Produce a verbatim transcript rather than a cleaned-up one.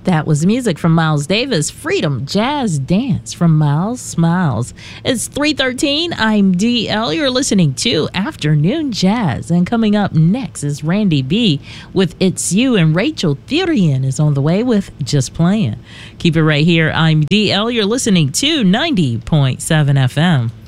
That was music from Miles Davis, Freedom Jazz Dance from Miles Smiles. It's three thirteen. I'm D L. You're listening to Afternoon Jazz. And coming up next is Randy B with It's You, and Rachel Thurian is on the way with Just Playing. Keep it right here. I'm D L. You're listening to ninety point seven F M.